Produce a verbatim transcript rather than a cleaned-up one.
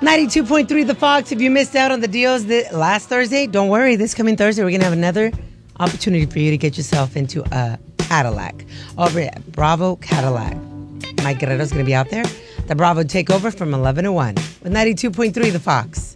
ninety-two point three The Fox. If you missed out on the deals the last Thursday, don't worry. This coming Thursday, we're going to have another opportunity for you to get yourself into a Cadillac over at Bravo Cadillac. Mike Guerrero's going to be out there. The Bravo Takeover from eleven to one with ninety-two point three The Fox.